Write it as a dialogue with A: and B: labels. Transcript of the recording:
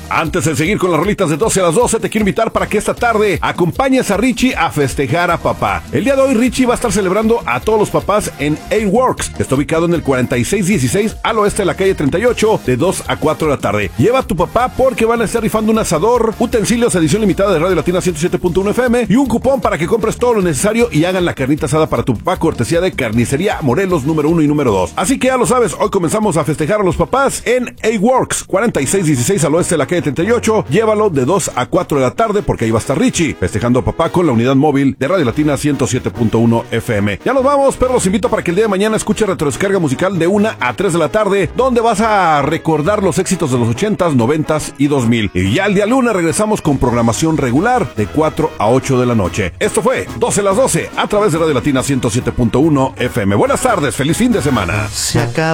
A: Antes de seguir con las rolitas de 12 a las 12, te quiero invitar para que esta tarde acompañes a Richie a festejar a papá. El día de hoy Richie va a estar celebrando a todos los papás en A-Works. Está ubicado en el 4616 al oeste de la calle 38 de 2 a 4 de la tarde. Lleva a tu papá porque van a estar rifando un asador, utensilios edición limitada de Radio Latina 107.1 FM y un cupón para que compres todo lo necesario y hagan la carnita asada para tu papá, cortesía de Carnicería Morelos número 1 y número 2. Así que ya lo sabes, hoy comenzamos a festejar a los papás en A-Works 4616 al oeste de la calle 38. Llévalo de 2 a 4 de la tarde porque ahí va a estar Richie festejando a papá con la unidad móvil de Radio Latina 107.1 FM. Ya nos vamos, pero los invito para que el día de mañana escuche Retrodescarga Musical de 1 a 3 de la tarde, donde vas a recordar los éxitos de los 80s, 90s y 2000. Y ya el día lunes regresamos con programación regular de 4 a 8 de la noche. Esto fue 12 a las 12 a través de Radio Latina 107.1 FM. Buenas tardes, feliz fin de semana.
B: Se acabó.